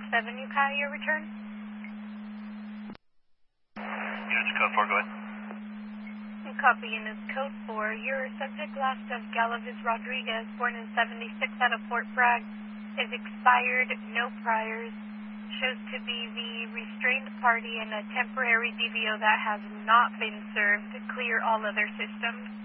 7, you call your return? Units code 4, go ahead. Copy units code 4. Your subject last of Galaviz Rodriguez, born in 76 out of Fort Bragg, is expired, no priors, shows to be the restrained party in a temporary DVO that has not been served. Clear all other systems.